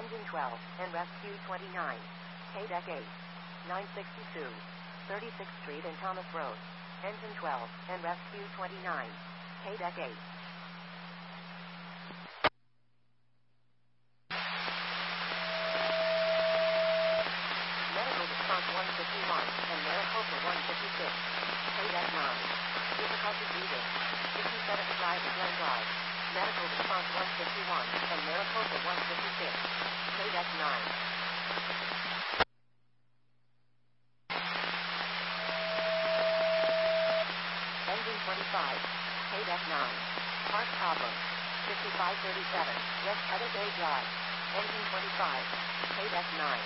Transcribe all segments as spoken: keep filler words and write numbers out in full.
Engine twelve, and rescue twenty-nine. K-Deck eight. nine sixty-two. thirty-sixth Street and Thomas Road. Engine twelve, and rescue twenty-nine. K-Deck eight. Medical response one fifty-one, and Maricopa one fifty-six. K-Deck nine. Difficulty breathing. fifty-seven Drive to Glen Drive. Medical response one fifty-one, and Maricopa one fifty-six. K-Deck nine. Engine twenty-five. K-Deck nine. Heart problem. fifty-five thirty-seven. West Edit Bay Drive. Engine twenty-five. K-Deck nine.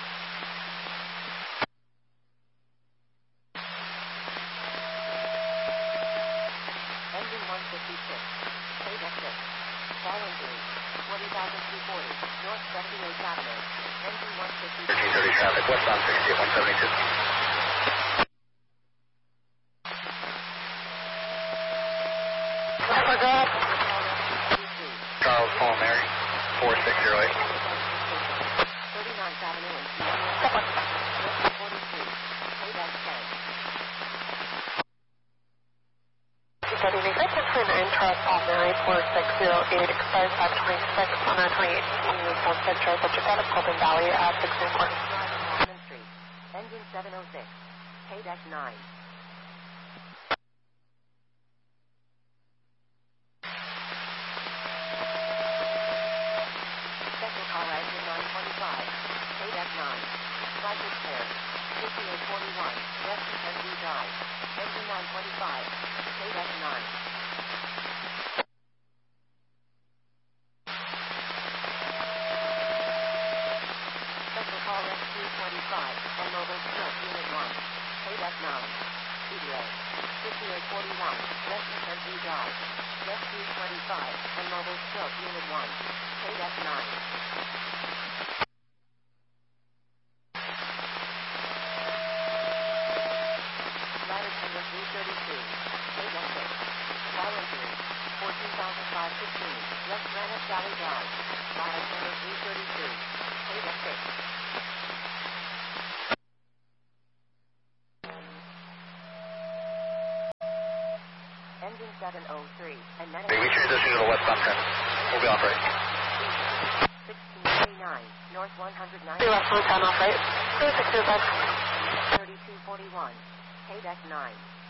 Engine one fifty-six. K-Deck six. Fall injury. twenty thousand two forty. North seventy-eighth Avenue. Engine one fifty-six. thirteen thirty traffic, westbound sixty at one seventy-two. Charles Paul Mary, four six zero eight. thirty-ninth Avenue and forty-three. K-Deck ten. twenty-nine, Charles Paul Mary, four six zero eight, expires five twenty-six on our twenty-eight twenty Sunset Drive, subject out of Golden Valley at six Newport. Common Street. Engine seven oh six. K-Deck nine. Special call engine nine twenty-five. K-Deck nine. Flight repair. fifty-eight forty-one. West Kentucky Drive. Engine nine twenty-five. K-Deck nine. Special call rescue twenty-five and mobile stroke unit one. K-Deck nine. C D A. fifty-eight forty-one. West Kentucky Drive. Rescue twenty-five and mobile stroke unit one. K-Deck nine. Ladder number three thirty-two. K-Deck six. Fall injury. fourteen thousand five hundred fifteen. West Granite Valley Drive. Ladder number three thirty-two. K-Deck six. Engine seven oh three. And medical. We transition to the westbound traffic. We'll be off right. sixteen eighty-nine. North one hundred nine. Three left, one ten off right. Two six zero five. thirty-two forty-one. K-Deck nine.